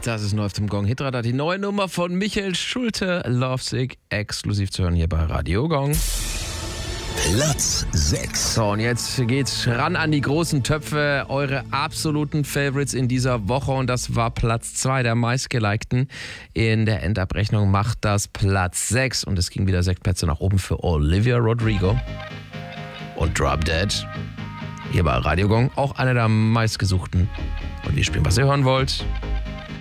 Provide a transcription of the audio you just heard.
Das ist neu auf dem Gong Hitradar. Die neue Nummer von Michael Schulte, Lovesick, exklusiv zu hören hier bei Radio Gong. Platz 6. So, und jetzt geht's ran an die großen Töpfe. Eure absoluten Favorites in dieser Woche. Und das war Platz 2 der meistgelikten. In der Endabrechnung macht das Platz 6. Und es ging wieder 6 Plätze nach oben für Olivia Rodrigo und Drop Dead. Hier bei Radio Gong auch einer der meistgesuchten. Und wir spielen, was ihr hören wollt.